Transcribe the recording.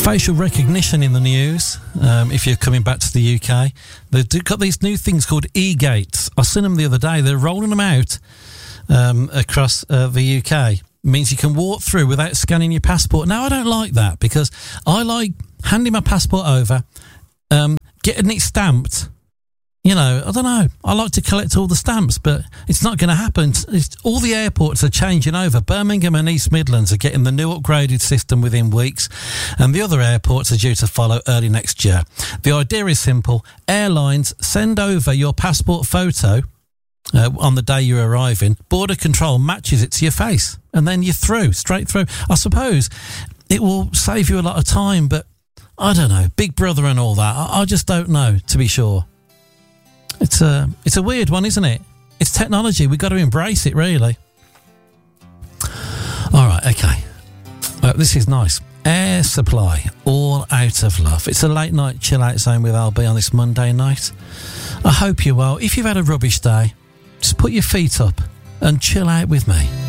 facial recognition in the news. If you're coming back to the UK, they've got these new things called e-gates. I seen them the other day. They're rolling them out across the UK. Means you can walk through without scanning your passport. Now, I don't like that because I like handing my passport over, getting it stamped. You know, I don't know. I like to collect all the stamps, but it's not going to happen. All the airports are changing over. Birmingham and East Midlands are getting the new upgraded system within weeks, and the other airports are due to follow early next year. The idea is simple. Airlines send over your passport photo on the day you're arriving. Border control matches it to your face, and then you're through, straight through. I suppose it will save you a lot of time, but I don't know. Big Brother and all that. I just don't know, to be sure. It's a weird one, isn't it? It's technology. We've got to embrace it, really. All right, okay. This is nice. Air Supply, All Out of Love. It's a late night chill out zone with LB on this Monday night. I hope you're well. If you've had a rubbish day, just put your feet up and chill out with me.